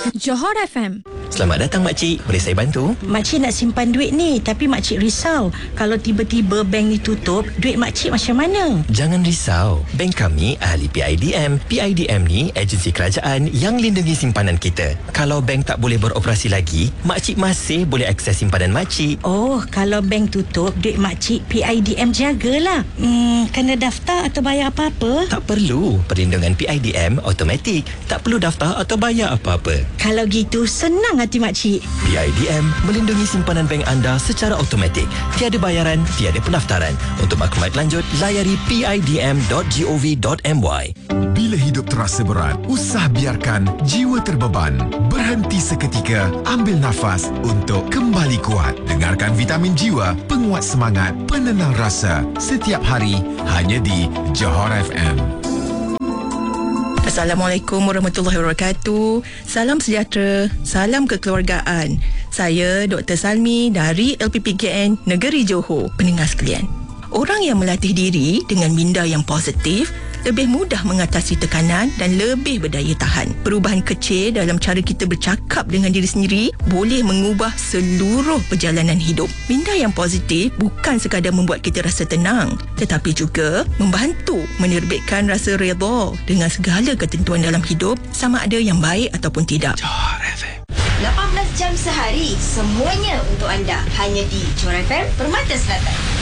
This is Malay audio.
Johor FM. Selamat datang makcik, boleh saya bantu? Makcik nak simpan duit ni, tapi makcik risau. Kalau tiba-tiba bank ni tutup, duit makcik macam mana? Jangan risau, bank kami ahli PIDM. PIDM ni agensi kerajaan yang lindungi simpanan kita. Kalau bank tak boleh beroperasi lagi, makcik masih boleh akses simpanan makcik. Oh, kalau bank tutup, duit makcik PIDM jagalah. Kena daftar atau bayar apa-apa? Tak perlu, perlindungan PIDM automatik. Tak perlu daftar atau bayar apa-apa. Kalau gitu, senang hati makcik. PIDM melindungi simpanan bank anda secara automatik. Tiada bayaran, tiada pendaftaran. Untuk maklumat lanjut, layari pidm.gov.my. Bila hidup terasa berat, usah biarkan jiwa terbeban. Berhenti seketika, ambil nafas untuk kembali kuat. Dengarkan Vitamin Jiwa, penguat semangat, penenang rasa. Setiap hari, hanya di Johor FM. Assalamualaikum warahmatullahi wabarakatuh. Salam sejahtera, salam kekeluargaan. Saya Dr. Salmi dari LPPKN Negeri Johor. Pendengar sekalian, orang yang melatih diri dengan minda yang positif lebih mudah mengatasi tekanan dan lebih berdaya tahan. Perubahan kecil dalam cara kita bercakap dengan diri sendiri boleh mengubah seluruh perjalanan hidup. Minda yang positif bukan sekadar membuat kita rasa tenang, tetapi juga membantu menerbitkan rasa redha dengan segala ketentuan dalam hidup, sama ada yang baik ataupun tidak. Johor FM. 18 jam sehari, semuanya untuk anda. Hanya di Johor FM, Permata Selatan.